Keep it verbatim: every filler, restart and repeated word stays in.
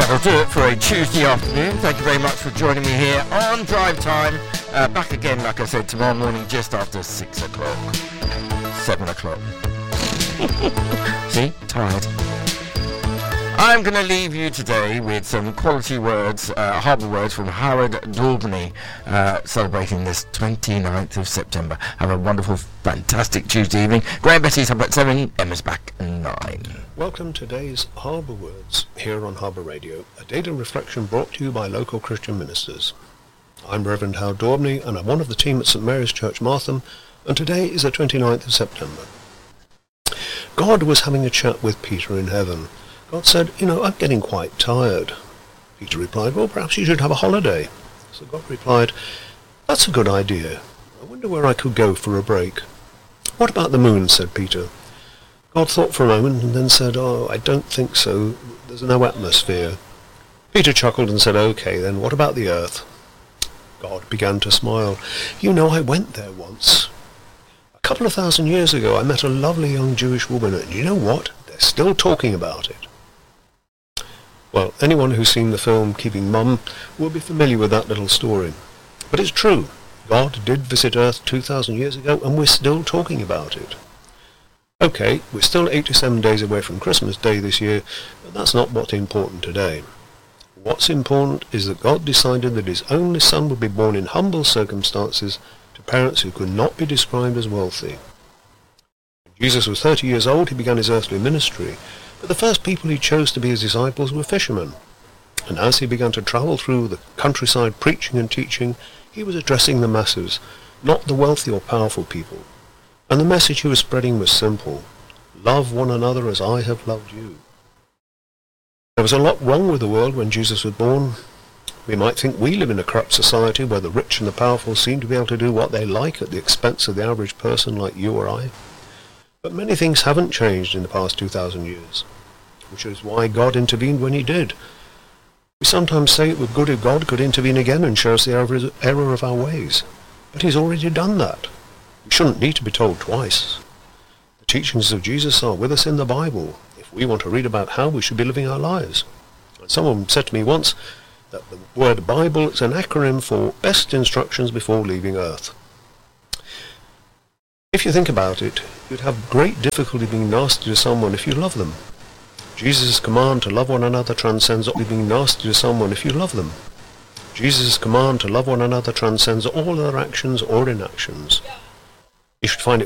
That'll do it for a Tuesday afternoon. Thank you very much for joining me here on Drive Time. Uh, back again, like I said, tomorrow morning just after six o'clock. seven o'clock. See? Tired. I'm going to leave you today with some quality words, uh, harbour words from Howard Daubney, uh, celebrating this twenty-ninth of September. Have a wonderful, fantastic Tuesday evening. Graham Betty's up at seven, Emma's back at nine. Welcome to today's Harbour Words here on Harbour Radio, a daily reflection brought to you by local Christian ministers. I'm Reverend Howard Daubney and I'm one of the team at St Mary's Church Martham, and today is the twenty-ninth of September. God was having a chat with Peter in heaven. God said, you know, I'm getting quite tired. Peter replied, well, perhaps you should have a holiday. So God replied, that's a good idea. I wonder where I could go for a break. What about the moon, said Peter. God thought for a moment and then said, oh, I don't think so. There's no atmosphere. Peter chuckled and said, okay, then what about the earth? God began to smile. You know, I went there once. A couple of thousand years ago, I met a lovely young Jewish woman, and you know what? They're still talking about it. Well, anyone who's seen the film Keeping Mum will be familiar with that little story. But it's true. God did visit Earth two thousand years ago, and we're still talking about it. Okay, we're still eighty-seven days away from Christmas Day this year, but that's not what's important today. What's important is that God decided that his only son would be born in humble circumstances to parents who could not be described as wealthy. When Jesus was thirty years old, he began his earthly ministry. But the first people he chose to be his disciples were fishermen. And as he began to travel through the countryside preaching and teaching, he was addressing the masses, not the wealthy or powerful people. And the message he was spreading was simple. Love one another as I have loved you. There was a lot wrong with the world when Jesus was born. We might think we live in a corrupt society where the rich and the powerful seem to be able to do what they like at the expense of the average person like you or I. But many things haven't changed in the past two thousand years, which is why God intervened when he did. We sometimes say it would be good if God could intervene again and show us the error of our ways. But he's already done that. We shouldn't need to be told twice. The teachings of Jesus are with us in the Bible, if we want to read about how we should be living our lives. And someone said to me once that the word Bible is an acronym for Best Instructions Before Leaving Earth. If you think about it, you'd have great difficulty being nasty to someone if you love them. Jesus' command to love one another transcends all being nasty to someone if you love them. Jesus' command to love one another transcends all other actions or inactions. You should find it